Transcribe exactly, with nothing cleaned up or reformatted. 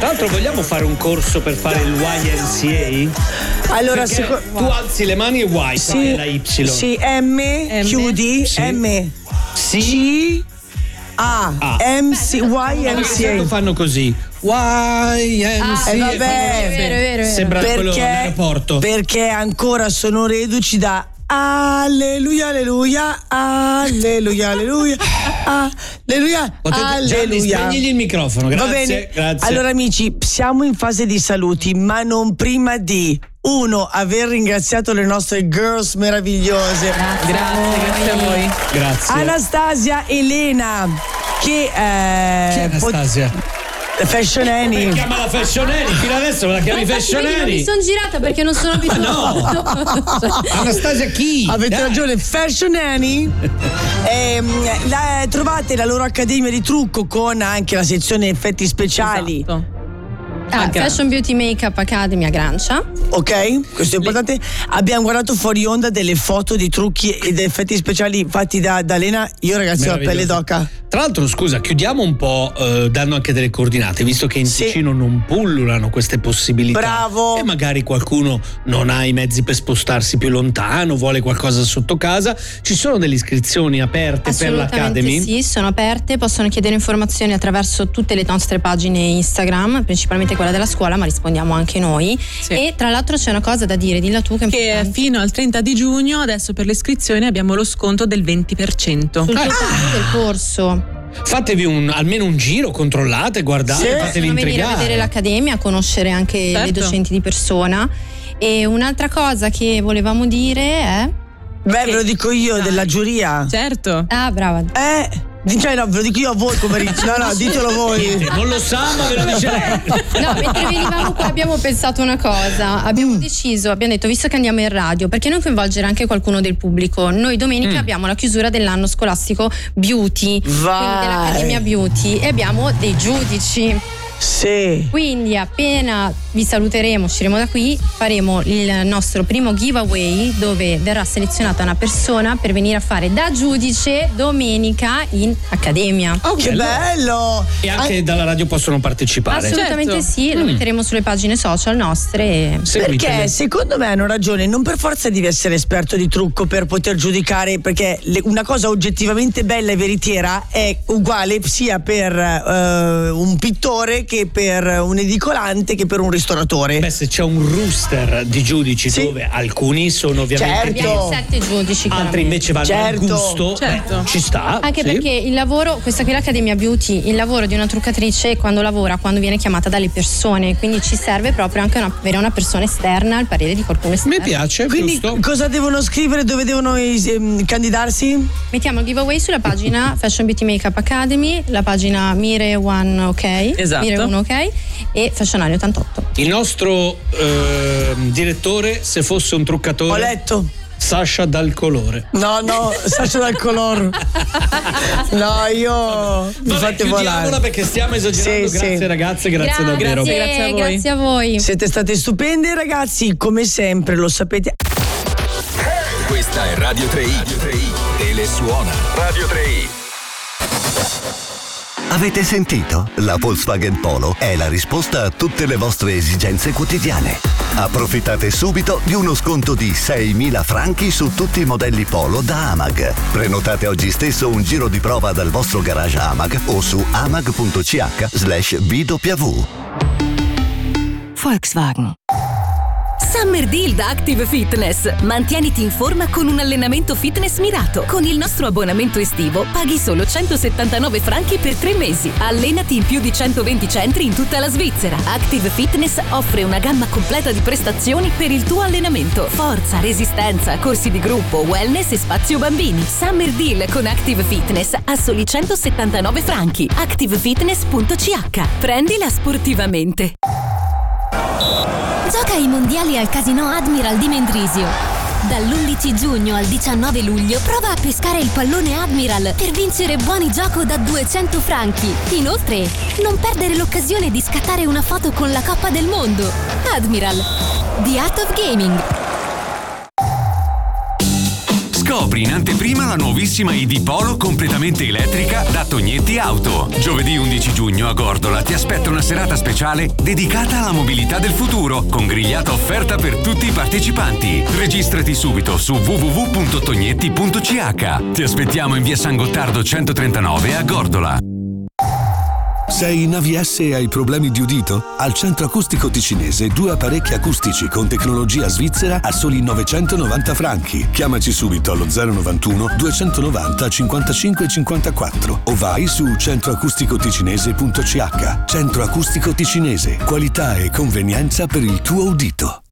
Tra l'altro vogliamo fare un corso per fare il Y M C A? Allora, seco- tu alzi le mani e Y, sì, la Y. Sì, M, M. chiudi, sì. M, sì. C, A, ah. M, C, Y, M, C, A. Lo fanno così. Y, M, C A. Ah, eh, vabbè. È vero, è vero, è vero. Sembra quello all'aeroporto. Perché ancora sono reduci da alleluia, alleluia, alleluia, alleluia, alleluia, alleluia. Spegnigli il microfono, grazie. Va bene. Grazie. Allora amici, siamo in fase di saluti, ma non prima di uno, aver ringraziato le nostre girls meravigliose. Grazie, grazie, grazie a voi. Grazie. Anastasia, Elena, che eh, Chi è Anastasia? Pot- Fashion Annie. Mi chiama la Fashion Annie, fino adesso me la chiami Fashion Annie. Mi sono girata perché non sono abituata. No. Anastasia chi? Avete Dai. ragione, Fashion Annie. ehm, la, trovate la loro accademia di trucco con anche la sezione effetti speciali. Esatto. Ah, Fashion Beauty Makeup Academy a Grancia. Ok, questo è importante. Abbiamo guardato fuori onda delle foto di trucchi ed effetti speciali fatti da, da Elena. Io ragazzi ho la pelle d'oca. Tra l'altro, scusa, chiudiamo un po' eh, dando anche delle coordinate, visto che in Sì. Ticino non pullulano queste possibilità. Bravo. E magari qualcuno non ha i mezzi per spostarsi più lontano, vuole qualcosa sotto casa. Ci sono delle iscrizioni aperte per l'Academy? Sì, sono aperte, possono chiedere informazioni attraverso tutte le nostre pagine Instagram, principalmente quella della scuola, ma rispondiamo anche noi. Sì. E tra l'altro c'è una cosa da dire, dilla tu che, Che fino al trenta di giugno adesso per le iscrizioni abbiamo lo sconto del venti per cento. sul Ah. totale del corso. Fatevi un, almeno un giro, controllate, guardate, Sì. fatevi Possono venire a intrigare. vedere l'accademia, a conoscere anche Certo. le docenti di persona. E un'altra cosa che volevamo dire è... Beh, ve lo dico io, della giuria. Certo. Ah, brava. Eh, cioè no, ve lo dico io a voi, povericci. No, no, ditelo voi. Non lo sa, ma ve lo dice lei. No, mentre venivamo qua abbiamo pensato una cosa, abbiamo Mm. deciso, abbiamo detto, visto che andiamo in radio, perché non coinvolgere anche qualcuno del pubblico? Noi domenica Mm. abbiamo la chiusura dell'anno scolastico Beauty, Vai. quindi dell'Accademia Beauty, e abbiamo dei giudici. Sì. Quindi appena vi saluteremo, usciremo da qui, faremo il nostro primo giveaway dove verrà selezionata una persona per venire a fare da giudice domenica in Accademia. Oh, che bello! E anche An- dalla radio possono partecipare. Assolutamente Certo. sì, lo Mm. metteremo sulle pagine social nostre. E... Seguitele. Perché secondo me hanno ragione, non per forza devi essere esperto di trucco per poter giudicare, perché le- una cosa oggettivamente bella e veritiera è uguale sia per eh, un pittore che per un edicolante che per un ristoratore. Beh, se c'è un rooster di giudici Sì. dove alcuni sono ovviamente Certo. Abbiamo sette giudici, altri chiaramente. invece vanno Certo. al gusto, Certo. beh, ci sta. Anche sì. perché il lavoro, questa che è l'Accademia Beauty, il lavoro di una truccatrice è quando lavora, quando viene chiamata dalle persone, quindi ci serve proprio anche una, avere una persona esterna, il parere di qualcuno esterno. Mi piace, Quindi giusto? cosa devono scrivere, dove devono ehm, candidarsi? Mettiamo il giveaway sulla pagina Fashion Beauty Makeup Academy, la pagina Mire One OK, Esatto. Mire One OK e Fashion Anni ottantotto. Il nostro ehm, direttore, se fosse un truccatore, Ho letto. Sasha dal colore. No, no, Sasha dal color. No, io mi Vabbè, fate chiudiamola volare. perché stiamo esagerando. Sì, Grazie sì. ragazze, grazie, Grazie, davvero. Grazie a voi. grazie a voi. Siete state stupende ragazzi, come sempre, lo sapete. Questa è Radio tre i. Telesuona. Radio tre i. Avete sentito? La Volkswagen Polo è la risposta a tutte le vostre esigenze quotidiane. Approfittate subito di uno sconto di seimila franchi su tutti i modelli Polo da Amag. Prenotate oggi stesso un giro di prova dal vostro garage Amag o su amag.ch slash bw. Volkswagen. Summer Deal da Active Fitness. Mantieniti in forma con un allenamento fitness mirato. Con il nostro abbonamento estivo paghi solo centosettantanove franchi per tre mesi. Allenati in più di centoventi centri in tutta la Svizzera. Active Fitness offre una gamma completa di prestazioni per il tuo allenamento. Forza, resistenza, corsi di gruppo, wellness e spazio bambini. Summer Deal con Active Fitness a soli centosettantanove franchi. active fitness punto c h. Prendila sportivamente. Gioca ai mondiali al Casino Admiral di Mendrisio. Dall'undici giugno al diciannove luglio prova a pescare il pallone Admiral per vincere buoni gioco da duecento franchi. Inoltre, non perdere l'occasione di scattare una foto con la Coppa del Mondo. Admiral, The Art of Gaming. Scopri Scopri in anteprima la nuovissima I D Polo completamente elettrica da Tognetti Auto. Giovedì undici giugno a Gordola ti aspetta una serata speciale dedicata alla mobilità del futuro, con grigliata offerta per tutti i partecipanti. Registrati subito su w w w punto tognetti punto c h. Ti aspettiamo in via San Gottardo centotrentanove a Gordola. Sei in A V S e hai problemi di udito? Al Centro Acustico Ticinese due apparecchi acustici con tecnologia svizzera a soli novecentonovanta franchi. Chiamaci subito allo zero novantuno duecentonovanta cinquantacinque cinquantaquattro o vai su centroacusticoticinese punto c h. Centro Acustico Ticinese, qualità e convenienza per il tuo udito.